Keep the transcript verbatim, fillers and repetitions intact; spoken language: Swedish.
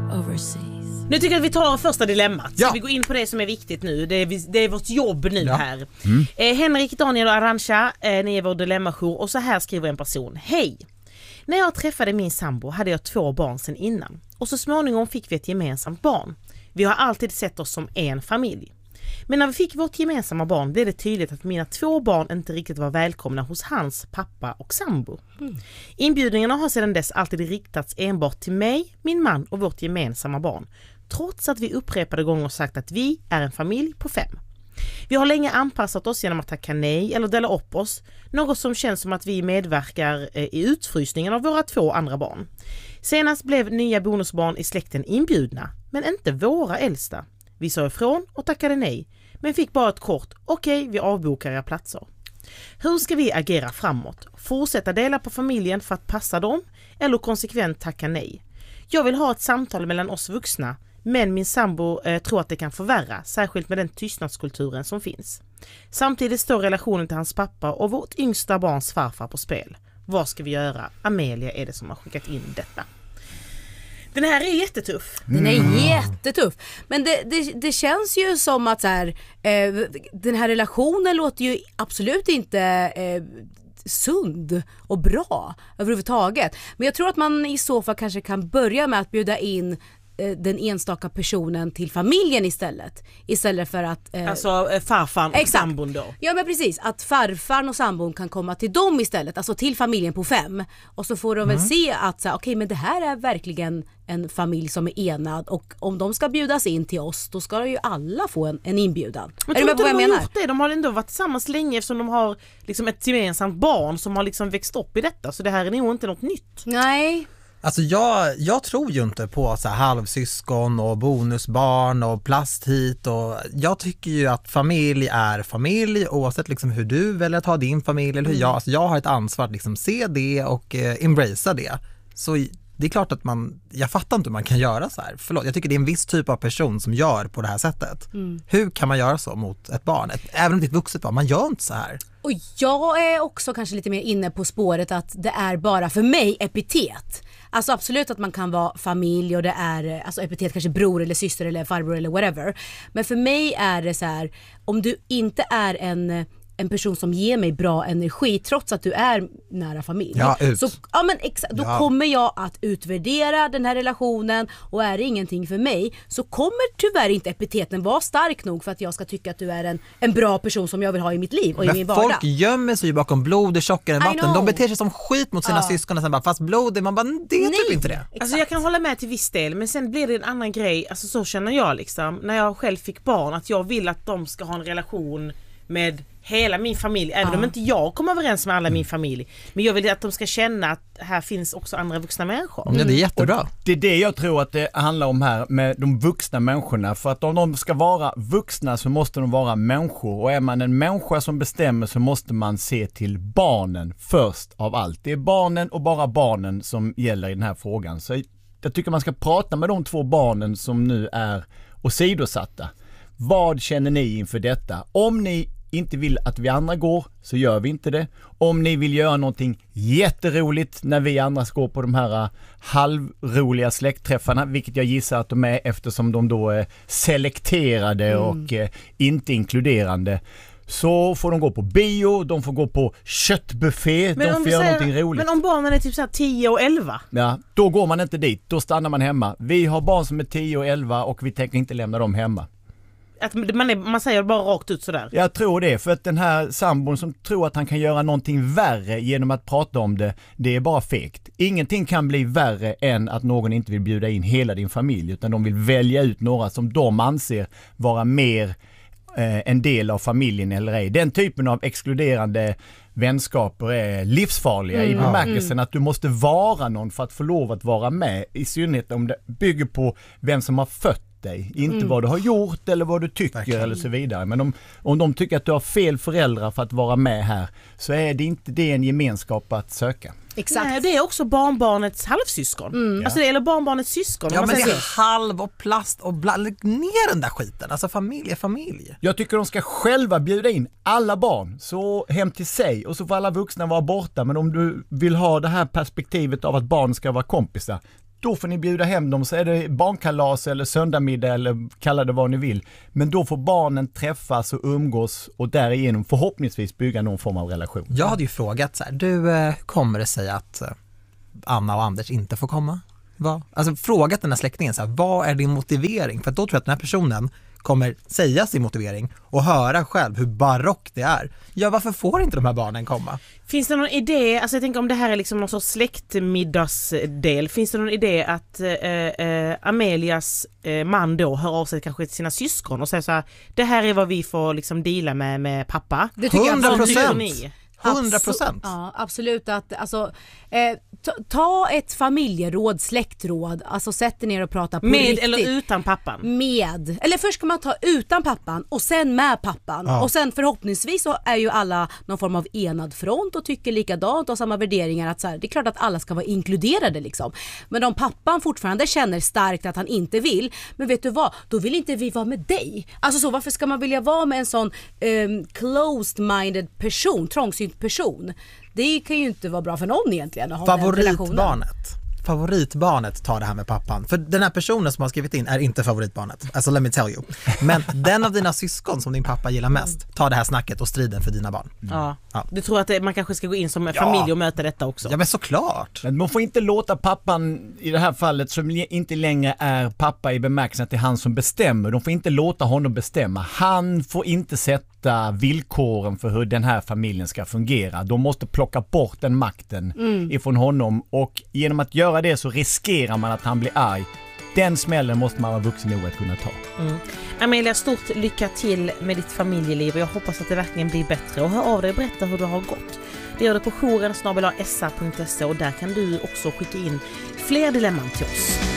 overseas. Nu tycker jag att vi tar första dilemmat. Ja. Så vi går in på det som är viktigt nu. Det är, det är vårt jobb nu ja. här. Mm. Eh, Henrik, Daniel och Arantxa, eh, ni är vår dilemmajour. Och så här skriver en person. Hej! När jag träffade min sambo hade jag två barn sedan innan. Och så småningom fick vi ett gemensamt barn. Vi har alltid sett oss som en familj. Men när vi fick vårt gemensamma barn blev det tydligt att mina två barn inte riktigt var välkomna hos hans pappa och sambo. Mm. Inbjudningarna har sedan dess alltid riktats enbart till mig, min man och vårt gemensamma barn. Trots att vi upprepade gånger sagt att vi är en familj på fem. Vi har länge anpassat oss genom att tacka nej eller dela upp oss. Något som känns som att vi medverkar eh, i utfrysningen av våra två andra barn. Senast blev nya bonusbarn i släkten inbjudna, men inte våra äldsta. Vi sa ifrån och tackade nej, men fick bara ett kort okej, okay, vi avbokar era platser. Hur ska vi agera framåt? Fortsätta dela på familjen för att passa dem eller konsekvent tacka nej? Jag vill ha ett samtal mellan oss vuxna, men min sambo eh, tror att det kan förvärra, särskilt med den tystnadskulturen som finns. Samtidigt står relationen till hans pappa och vårt yngsta barns farfar på spel. Vad ska vi göra? Amelia är det som har skickat in detta. Den här är jättetuff. Den är jättetuff. Men det, det, det känns ju som att så här, eh, den här relationen låter ju absolut inte eh, sund och bra överhuvudtaget. Men jag tror att man i så fall kanske kan börja med att bjuda in den enstaka personen till familjen istället. Istället för att... Eh, alltså eh, farfan och exakt. Sambon då. Ja men precis, att farfan och sambon kan komma till dem istället. Alltså till familjen på fem. Och så får de mm. väl se att okej okay, men det här är verkligen en familj som är enad. Och om de ska bjudas in till oss, då ska ju alla få en, en inbjudan. Men är du med på vad jag de menar? Gjort det? De har ändå varit tillsammans länge eftersom de har liksom ett gemensamt barn som har liksom växt upp i detta. Så det här är nog inte något nytt. Nej. Alltså jag, jag tror ju inte på så här halvsyskon och bonusbarn och plast hit och jag tycker ju att familj är familj oavsett liksom hur du väljer att ha din familj eller hur jag, alltså jag har ett ansvar att liksom se det och eh, embracea det. Så det är klart att man, jag fattar inte hur man kan göra så här. Förlåt, jag tycker det är en viss typ av person som gör på det här sättet. Mm. Hur kan man göra så mot ett barn? Ett, även om det är ett vuxet barn, man gör inte så här. Och jag är också kanske lite mer inne på spåret att det är bara för mig epitet. Alltså absolut att man kan vara familj och det är alltså epitet kanske bror eller syster eller farbror eller whatever. Men för mig är det så här, om du inte är en en person som ger mig bra energi trots att du är nära familj. Ja, ut. Så ja men exakt, då ja. kommer jag att utvärdera den här relationen och är det ingenting för mig så kommer tyvärr inte epiteten vara stark nog för att jag ska tycka att du är en, en bra person som jag vill ha i mitt liv och men i min vardag. Folk gömmer sig bakom blod är tjockare än vatten. De beter sig som skit mot sina ja. syskon och sen bara fast blod är man bara det är typ inte det. Exakt. Alltså jag kan hålla med till viss del men sen blir det en annan grej. Alltså så känner jag liksom när jag själv fick barn att jag vill att de ska ha en relation med hela min familj, även ja. om inte jag kommer överens med alla min familj. Men jag vill att de ska känna att här finns också andra vuxna människor. Mm. Ja, det är jättebra. Och det är det jag tror att det handlar om här med de vuxna människorna. För att om de ska vara vuxna så måste de vara människor. Och är man en människa som bestämmer så måste man se till barnen först av allt. Det är barnen och bara barnen som gäller i den här frågan. Så jag tycker man ska prata med de två barnen som nu är åsidosatta. Vad känner ni inför detta? Om ni inte vill att vi andra går så gör vi inte det. Om ni vill göra någonting jätteroligt när vi andra går på de här uh, halvroliga släktträffarna, vilket jag gissar att de är eftersom de då är selekterade mm. och uh, inte inkluderande, så får de gå på bio, de får gå på köttbuffé, men de får göra säger, någonting roligt. Men om barnen är typ så här tio och elva? Ja, då går man inte dit, då stannar man hemma. Vi har barn som är tio och elva och vi tänker inte lämna dem hemma. Att man, är, man säger bara rakt ut sådär. Jag tror det, för att den här sambon som tror att han kan göra någonting värre genom att prata om det, det är bara fegt. Ingenting kan bli värre än att någon inte vill bjuda in hela din familj, utan de vill välja ut några som de anser vara mer eh, en del av familjen eller ej. Den typen av exkluderande vänskaper är livsfarliga mm. i bemärkelsen mm. att du måste vara någon för att få lov att vara med, i synnerhet om det bygger på vem som har fött dig, inte mm. vad du har gjort eller vad du tycker Verkligen. eller så vidare. Men om, om de tycker att du har fel föräldrar för att vara med här, så är det inte det en gemenskap att söka. Exakt. Nej, det är också barnbarnets halvsyskon. Mm. Alltså det är barnbarnets syskon. Ja, man men det säger. är halv och plast och bla, lägg ner den där skiten. Alltså familj är familj. Jag tycker de ska själva bjuda in alla barn så hem till sig och så får alla vuxna vara borta. Men om du vill ha det här perspektivet av att barn ska vara kompisar, då får ni bjuda hem dem, så är det barnkalas eller söndagmiddag eller kalla det vad ni vill. Men då får barnen träffas och umgås och därigenom förhoppningsvis bygga någon form av relation. Jag hade ju frågat så här, du, eh, kommer det sig att eh, Anna och Anders inte får komma? Vad? Alltså frågat den här släktingen så här, vad är din motivering? För då tror jag att den här personen kommer säga sin motivering och höra själv hur barock det är. Ja, varför får inte de här barnen komma? Finns det någon idé, alltså jag tänker om det här är liksom någon sorts släktmiddagsdel, finns det någon idé att eh, eh, Amelias eh, man då hör av sig kanske till sina syskon och säger så här, det här är vad vi får liksom deala med med pappa? Det tycker jag hundra absolut. procent! hundra procent. Ja, absolut. Att, alltså, eh, ta, ta ett familjeråd, släktråd, alltså sätt er ner och prata på Med riktigt. eller utan pappan? Med. Eller först ska man ta utan pappan och sen med pappan. Ja. Och sen förhoppningsvis så är ju alla någon form av enad front och tycker likadant och samma värderingar. Att så här, det är klart att alla ska vara inkluderade liksom. Men om pappan fortfarande känner starkt att han inte vill, men vet du vad, då vill inte vi vara med dig. Alltså så, varför ska man vilja vara med en sån um, closed-minded person, trångsynt person? Det kan ju inte vara bra för någon egentligen att ha den relationen. Favoritbarnet. Favoritbarnet tar det här med pappan. För den här personen som har skrivit in är inte favoritbarnet. Alltså let me tell you. Men den av dina syskon som din pappa gillar mest tar det här snacket och striden för dina barn. Mm. Ja. Ja. Du tror att det, man kanske ska gå in som Ja. familj och möta detta också? Ja, men såklart. Men man får inte låta pappan i det här fallet, som inte längre är pappa i bemärkelsen att det är han som bestämmer, de får inte låta honom bestämma. Han får inte sätta villkoren för hur den här familjen ska fungera. De måste plocka bort den makten mm. ifrån honom, och genom att göra det så riskerar man att han blir arg. Den smällen måste man vara vuxen nog att kunna ta. Mm. Amelia, stort lycka till med ditt familjeliv och jag hoppas att det verkligen blir bättre. Och hör av dig och berätta hur det har gått. Det gör det på jouren snabel-a s a punkt se och där kan du också skicka in fler dilemman till oss.